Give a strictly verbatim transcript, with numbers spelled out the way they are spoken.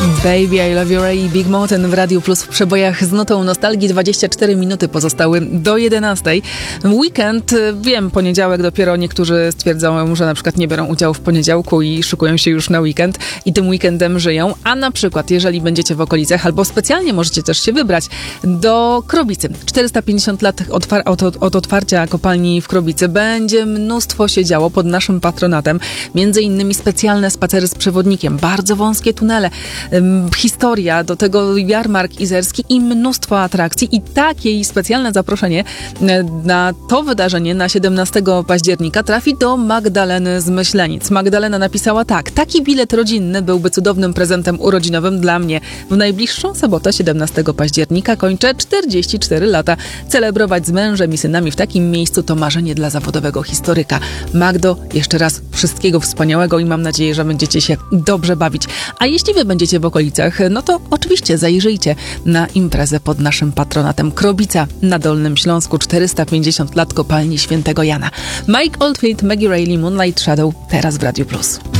Baby, I Love You Ray i Big Mountain w Radiu Plus w przebojach z notą nostalgii. dwadzieścia cztery minuty pozostały do jedenastej. Weekend, wiem, poniedziałek dopiero niektórzy stwierdzają, że na przykład nie biorą udziału w poniedziałku i szykują się już na weekend i tym weekendem żyją. A na przykład, jeżeli będziecie w okolicach, albo specjalnie możecie też się wybrać do Krobicy. czterysta pięćdziesiąt lat otwar- od, od otwarcia kopalni w Krobicy. Będzie mnóstwo się działo pod naszym patronatem. Między innymi specjalne spacery z przewodnikiem, bardzo wąskie tunele, historia, do tego jarmark izerski i mnóstwo atrakcji i takie specjalne zaproszenie na to wydarzenie na siedemnastego października trafi do Magdaleny z Myślenic. Magdalena napisała tak: taki bilet rodzinny byłby cudownym prezentem urodzinowym dla mnie. W najbliższą sobotę, siedemnastego października, kończę czterdzieści cztery lata. Celebrować z mężem i synami w takim miejscu to marzenie dla zawodowego historyka. Magdo, jeszcze raz wszystkiego wspaniałego i mam nadzieję, że będziecie się dobrze bawić. A jeśli wy będziecie w okolicach, no to oczywiście zajrzyjcie na imprezę pod naszym patronatem. Krobica na Dolnym Śląsku, czterysta pięćdziesiąt lat kopalni Świętego Jana. Mike Oldfield, Maggie Reilly, Moonlight Shadow, teraz w Radiu Plus.